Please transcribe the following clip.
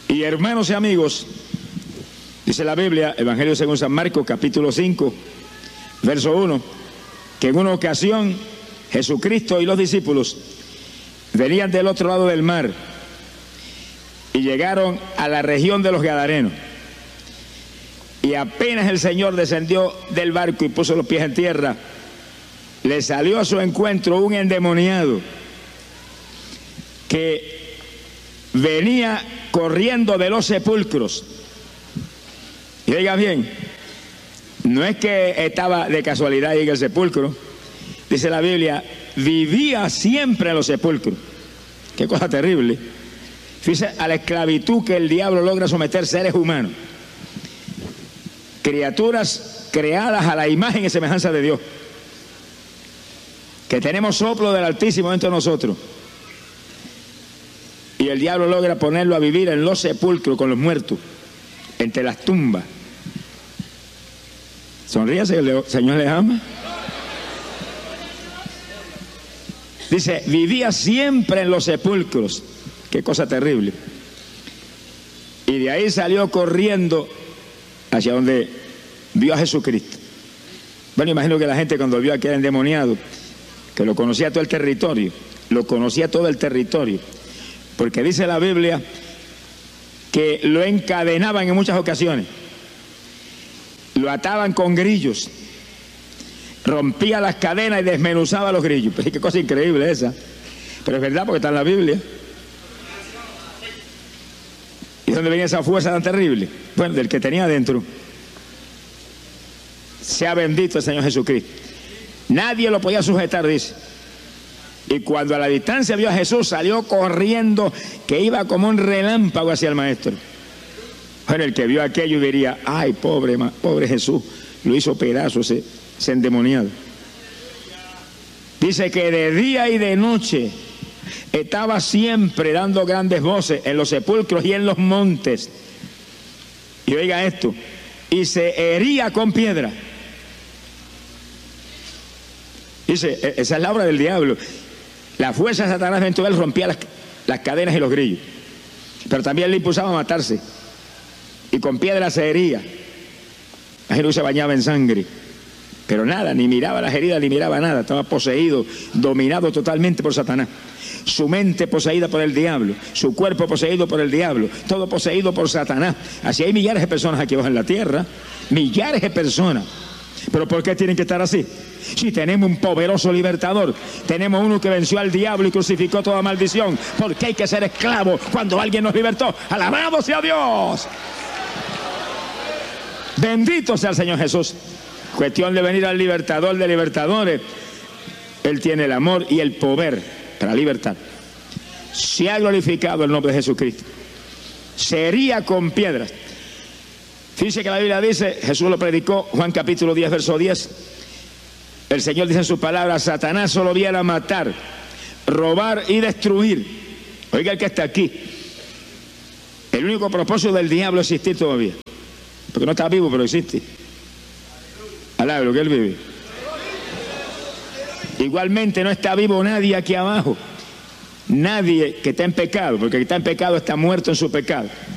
Y hermanos y amigos, dice la Biblia, Evangelio según San Marcos, capítulo 5, verso 1, que en una ocasión Jesucristo y los discípulos venían del otro lado del mar y llegaron a la región de los Gadarenos. Y apenas el Señor descendió del barco y puso los pies en tierra, le salió a su encuentro un endemoniado que venía corriendo de los sepulcros. Y oiga bien, no es que estaba de casualidad ahí en el sepulcro, dice la Biblia, vivía siempre en los sepulcros. Qué cosa terrible. Fíjese a la esclavitud que el diablo logra someter seres humanos, criaturas creadas a la imagen y semejanza de Dios, que tenemos soplo del Altísimo dentro de nosotros, y el diablo logra ponerlo a vivir en los sepulcros con los muertos, entre las tumbas. Sonríase, el Señor les ama. Dice, vivía siempre en los sepulcros. Qué cosa terrible. Y de ahí salió corriendo hacia donde vio a Jesucristo. Bueno, imagino que la gente cuando vio a aquel endemoniado, que lo conocía todo el territorio, porque dice la Biblia que lo encadenaban en muchas ocasiones, lo ataban con grillos, rompía las cadenas y desmenuzaba los grillos. Pero qué cosa increíble esa. Pero es verdad, porque está en la Biblia. ¿Y dónde venía esa fuerza tan terrible? Bueno, del que tenía adentro. Sea bendito el Señor Jesucristo. Nadie lo podía sujetar, dice. Y cuando a la distancia vio a Jesús, salió corriendo, que iba como un relámpago hacia el maestro. Bueno, el que vio aquello diría, ay, pobre Jesús, lo hizo pedazos ese endemoniado. Dice que de día y de noche estaba siempre dando grandes voces en los sepulcros y en los montes. Y oiga esto, y se hería con piedra. Dice, esa es la obra del diablo. La fuerza de Satanás dentro de él rompía las cadenas y los grillos, pero también le impulsaba a matarse, y con piedra se hería. Jesús se bañaba en sangre, pero nada, ni miraba las heridas, ni miraba nada. Estaba poseído, dominado totalmente por Satanás. Su mente poseída por el diablo, su cuerpo poseído por el diablo, todo poseído por Satanás. Así hay millares de personas aquí abajo en la tierra, millares de personas. ¿Pero por qué tienen que estar así? Si tenemos un poderoso libertador, tenemos uno que venció al diablo y crucificó toda maldición. ¿Por qué hay que ser esclavos cuando alguien nos libertó? ¡Alabado sea Dios! Bendito sea el Señor Jesús. Cuestión de venir al libertador de libertadores. Él tiene el amor y el poder para libertar. Se ha glorificado el nombre de Jesucristo. Sería con piedras. Fíjese que la Biblia dice, Jesús lo predicó, Juan capítulo 10, verso 10. El Señor dice en sus palabras, Satanás solo viene a matar, robar y destruir. Oiga el que está aquí. El único propósito del diablo es existir todavía. Porque no está vivo, pero existe. Alaba lo que él vive. Igualmente no está vivo nadie aquí abajo. Nadie que está en pecado, porque el que está en pecado está muerto en su pecado.